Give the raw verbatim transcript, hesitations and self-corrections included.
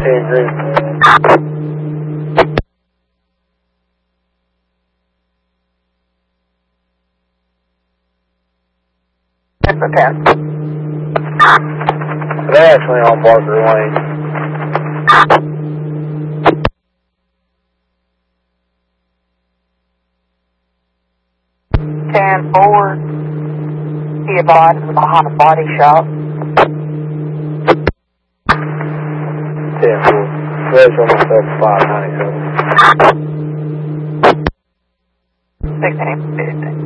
ten green. ten for ten. They're actually on Barker Lane. ten four. He advised with a hot body shop. ten four. They're almost up five ninety-seven. sixteen.